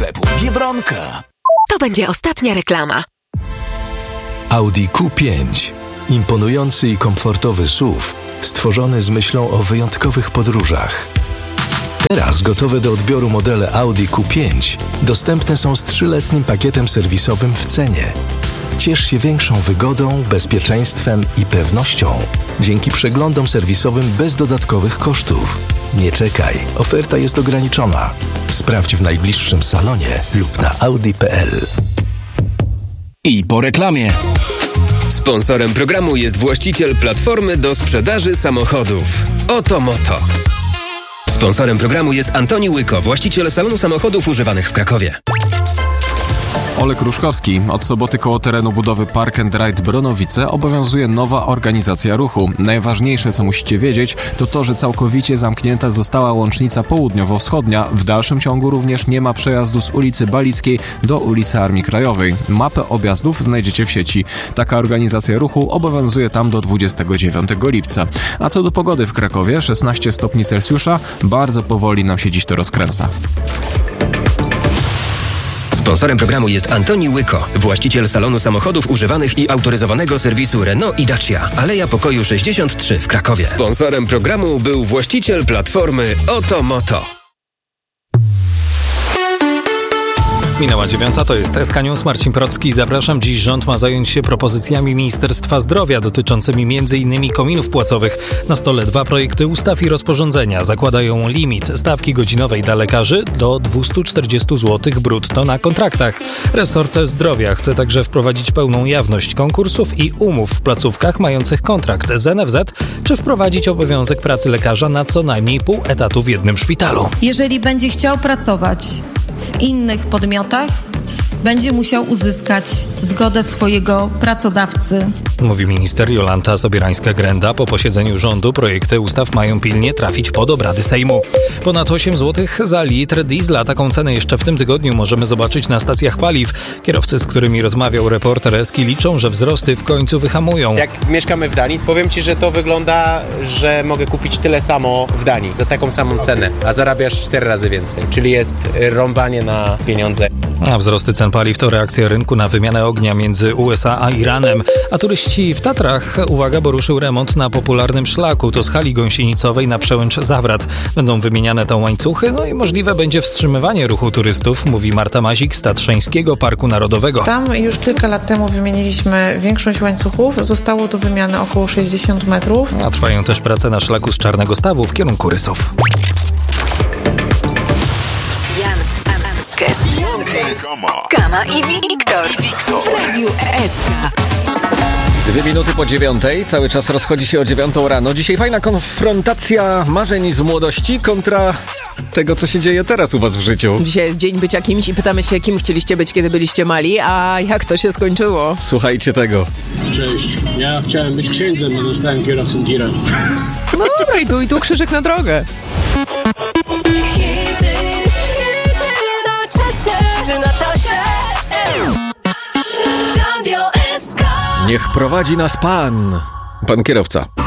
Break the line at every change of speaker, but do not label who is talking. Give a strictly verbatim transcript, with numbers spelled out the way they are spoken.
sklepu Biedronka.
To będzie ostatnia reklama.
Audi Q pięć. Imponujący i komfortowy S U V, stworzony z myślą o wyjątkowych podróżach. Teraz gotowe do odbioru modele Audi Q pięć dostępne są z trzyletnim pakietem serwisowym w cenie. Ciesz się większą wygodą, bezpieczeństwem i pewnością dzięki przeglądom serwisowym bez dodatkowych kosztów. Nie czekaj, oferta jest ograniczona. Sprawdź w najbliższym salonie lub na audi kropka p l.
I po reklamie.
Sponsorem programu jest właściciel platformy do sprzedaży samochodów Oto Moto. Sponsorem programu jest Antoni Łyko, właściciel salonu samochodów używanych w Krakowie.
Olek Ruszkowski. Od soboty koło terenu budowy Park and Ride Bronowice obowiązuje nowa organizacja ruchu. Najważniejsze, co musicie wiedzieć, to to, że całkowicie zamknięta została łącznica południowo-wschodnia. W dalszym ciągu również nie ma przejazdu z ulicy Balickiej do ulicy Armii Krajowej. Mapę objazdów znajdziecie w sieci. Taka organizacja ruchu obowiązuje tam do dwudziestego dziewiątego lipca. A co do pogody w Krakowie, szesnaście stopni Celsjusza, bardzo powoli nam się dziś to rozkręca.
Sponsorem programu jest Antoni Łyko, właściciel salonu samochodów używanych i autoryzowanego serwisu Renault i Dacia, Aleja Pokoju sześćdziesiąt trzy w Krakowie. Sponsorem programu był właściciel platformy Oto Moto.
Minęła dziewiąta, to jest S K News, Marcin Procki. Zapraszam. Dziś rząd ma zająć się propozycjami Ministerstwa Zdrowia dotyczącymi m in kominów płacowych. Na stole dwa projekty ustaw i rozporządzenia. Zakładają limit stawki godzinowej dla lekarzy do dwieście czterdzieści złotych brutto na kontraktach. Resort Zdrowia chce także wprowadzić pełną jawność konkursów i umów w placówkach mających kontrakt z N F Z, czy wprowadzić obowiązek pracy lekarza na co najmniej pół etatu w jednym szpitalu.
Jeżeli będzie chciał pracować w innych podmiotach, będzie musiał uzyskać zgodę swojego pracodawcy.
Mówi minister Jolanta Sobierańska-Grenda. Po posiedzeniu rządu projekty ustaw mają pilnie trafić pod obrady Sejmu. Ponad osiem złotych za litr diesla. Taką cenę jeszcze w tym tygodniu możemy zobaczyć na stacjach paliw. Kierowcy, z którymi rozmawiał reporter Eski, liczą, że wzrosty w końcu wyhamują.
Jak mieszkamy w Danii, powiem Ci, że to wygląda, że mogę kupić tyle samo w Danii, za taką samą cenę, a zarabiasz cztery razy więcej. Czyli jest rąbanie na pieniądze.
A wzrosty cen paliw to reakcja rynku na wymianę ognia między U S A a Iranem. A turyści w Tatrach, uwaga, bo ruszył remont na popularnym szlaku. To z hali gąsienicowej na przełęcz Zawrat. Będą wymieniane tam łańcuchy, no i możliwe będzie wstrzymywanie ruchu turystów, mówi Marta Mazik z Tatrzańskiego Parku Narodowego.
Tam już kilka lat temu wymieniliśmy większość łańcuchów. Zostało do wymiany około sześćdziesiąt metrów.
A trwają też prace na szlaku z Czarnego Stawu w kierunku Rysów.
Kama i Wiktor w Radiu S K.
Dwie minuty po dziewiątej, cały czas rozchodzi się o dziewiątą rano. Dzisiaj fajna konfrontacja marzeń z młodości kontra tego, co się dzieje teraz u was w życiu.
Dzisiaj jest dzień bycia kimś i pytamy się, kim chcieliście być, kiedy byliście mali, a jak to się skończyło?
Słuchajcie tego.
Cześć, ja chciałem być księdzem, a zostałem kierowcą tira.
No dobra, i tu i tu krzyżyk na drogę.
Na czasie.
Niech prowadzi nas Pan. Pan kierowca.